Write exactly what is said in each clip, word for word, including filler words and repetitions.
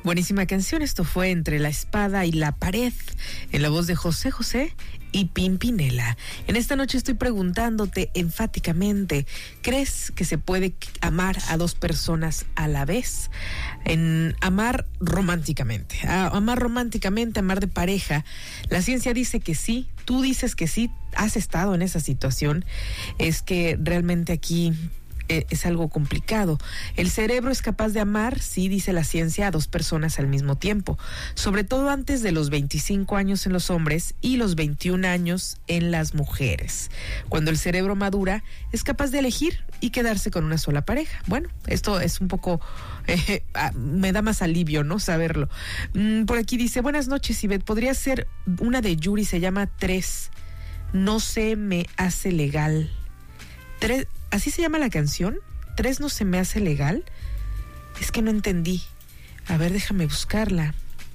Buenísima canción, esto fue Entre la espada y la pared, en la voz de José José y Pimpinela. En esta noche estoy preguntándote enfáticamente, ¿crees que se puede amar a dos personas a la vez? En amar románticamente, a, amar románticamente, amar de pareja. La ciencia dice que sí, tú dices que sí, has estado en esa situación. Es que realmente aquí es algo complicado. El cerebro es capaz de amar, sí, dice la ciencia, a dos personas al mismo tiempo, sobre todo antes de los veinticinco años en los hombres y los veintiún años en las mujeres. Cuando el cerebro madura, es capaz de elegir y quedarse con una sola pareja. Bueno, esto es un poco, eh, me da más alivio, ¿no? Saberlo. Mm, por aquí dice, buenas noches, Ivette, podría ser una de Yuri, se llama Tres, no se me hace legal. Tres, ¿así se llama la canción? ¿Tres no se me hace legal? Es que no entendí. A ver, déjame buscarla.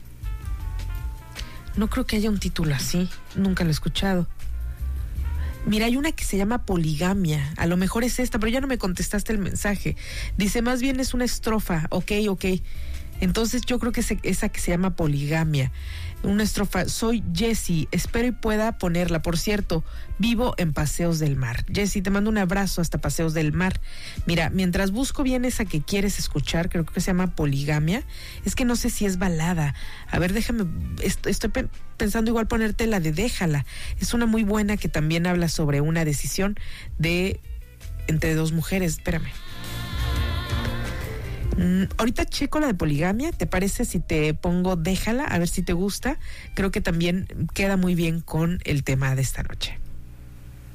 No creo que haya un título así. Nunca lo he escuchado. Mira, hay una que se llama Poligamia. A lo mejor es esta, pero ya no me contestaste el mensaje. Dice, más bien es una estrofa. Ok, ok. Entonces yo creo que es esa que se llama Poligamia. Una estrofa. Soy Jessie, espero y pueda ponerla. Por cierto, vivo en Paseos del Mar. Jessie, te mando un abrazo hasta Paseos del Mar. Mira, mientras busco bien esa que quieres escuchar, creo que se llama Poligamia. Es que no sé si es balada. A ver, déjame, est- estoy pe- pensando igual ponerte la de Déjala. Es una muy buena que también habla sobre una decisión de entre dos mujeres. Espérame. Mm, ahorita checo la de Poligamia, ¿te parece si te pongo Déjala? A ver si te gusta. Creo que también queda muy bien con el tema de esta noche.